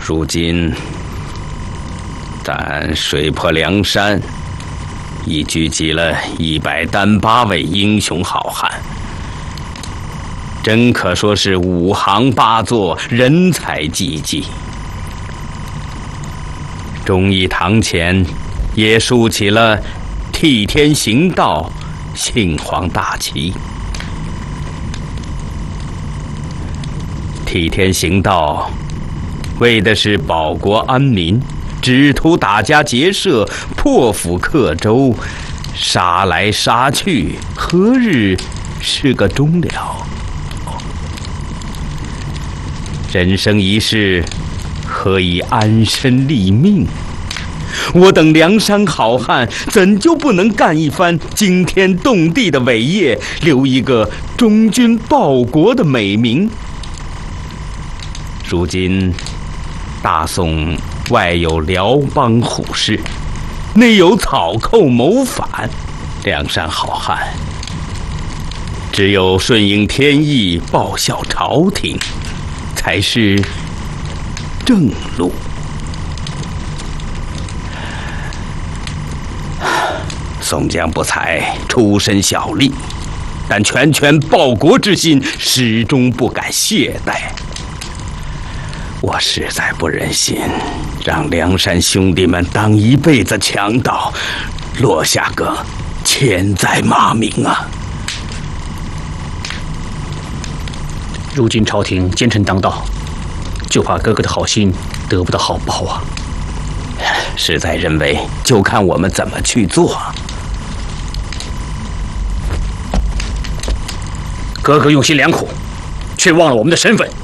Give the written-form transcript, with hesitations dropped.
如今，咱水泊梁山已聚集了108位英雄好汉，真可说是5行8作，人才济济。忠义堂前也竖起了替天行道、杏黄大旗。替天行道，为的是保国安民，只图打家劫舍，破釜克舟，杀来杀去，何日是个终了？人生一世，何以安身立命？我等梁山好汉，怎就不能干一番惊天动地的伟业，留一个忠君报国的美名？如今大宋外有辽邦虎视，内有草寇谋反，梁山好汉只有顺应天意，报效朝廷，才是正路。宋江不才，出身小吏，但拳拳报国之心始终不敢懈怠。我实在不忍心让梁山兄弟们当一辈子强盗，落下个千载骂名啊！ 如今朝廷奸臣当道，就怕哥哥的好心得不到好报啊！ 事在人为，就看我们怎么去做。 哥哥用心良苦，却忘了我们的身份。